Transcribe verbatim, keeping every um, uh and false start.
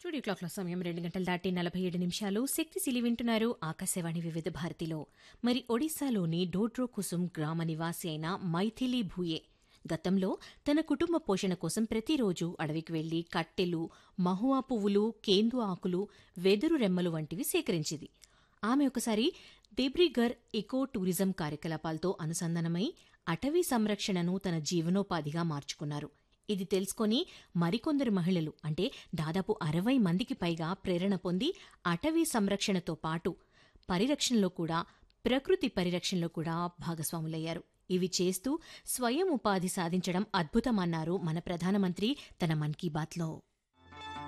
Studio క్లాక్లో సమయం రెండు గంటలు దాటి నలభై ఏడు నిమిషాలు. శక్తిశీలి వింటున్నారు ఆకాశవాణి వివిధ భారతిలో. మరి ఒడిశాలోని డోడ్రో కుసుమ్ గ్రామ నివాసి అయిన మైథిలి భూయే గతంలో తన కుటుంబ పోషణ కోసం ప్రతిరోజు అడవికి వెళ్లి కట్టెలు, మహువా పువ్వులు, కేందు ఆకులు, వెదురు రెమ్మలు వంటివి సేకరించింది. ఆమె ఒకసారి దేబ్రిగర్ ఎకో టూరిజం కార్యకలాపాలతో అనుసంధానమై అటవీ సంరక్షణను తన జీవనోపాధిగా మార్చుకున్నారు. ఇది తెలుసుకొని మరికొందరు మహిళలు అంటే దాదాపు అరవై మందికి పైగా ప్రేరణ పొంది అటవీ సంరక్షణతో పాటు పరిరక్షణలో కూడా ప్రకృతి పరిరక్షణలో కూడా భాగస్వాములయ్యారు. ఇవి చేస్తూ స్వయం ఉపాధి సాధించడం అద్భుతమన్నారు మన ప్రధానమంత్రి తన మన్ కీ బాత్లో.